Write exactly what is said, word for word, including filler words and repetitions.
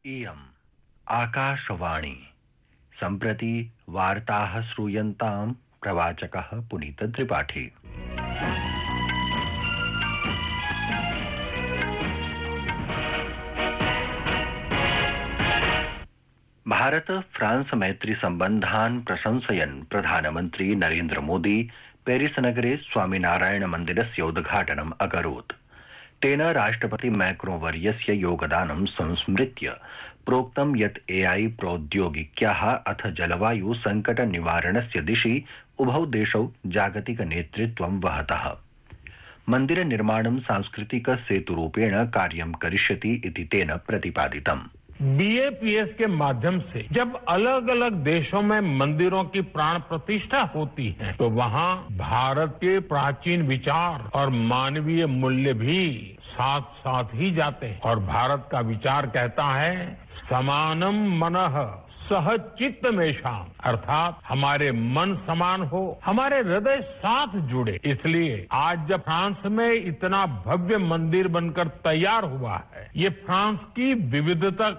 इयम् आकाशवाणी सम्प्रति वार्ताः श्रूयन्ताम् प्रवाचकः पुनीतत्रिपाठी। भारत फ्रांस मैत्री सम्बन्धान् प्रशंसयन् प्रधानमन्त्री नरेन्द्र मोदी पेरिस नगरे स्वामिनारायण मन्दिरस्य उद्घाटनम् अकरोत्। तेन राष्ट्रपति मैक्रों वर्यस्य योगदानं संस्मृत्य प्रोक्तं यत् एआई प्रौद्योगिक्याः अथ जलवायु संकट निवारणस्य दिशि उभौ देशौ जागतिक नेतृत्वं वहतः। मन्दिर निर्माणं सांस्कृतिक सेतुरूपेण कार्यं करिष्यति इति तेन प्रतिपादितम्। बीएपीएस के माध्यम से जब अलग अलग देशों में मंदिरों की प्राण प्रतिष्ठा होती है तो वहाँ भारत के प्राचीन विचार और मानवीय मूल्य भी साथ साथ ही जाते हैं। और भारत का विचार कहता है समानम मनः सह चित्त मेषाम, अर्थात हमारे मन समान हो, हमारे हृदय साथ जुड़े। इसलिए आज जब फ्रांस में इतना भव्य मंदिर बनकर तैयार हुआ है, ये फ्रांस की विविधता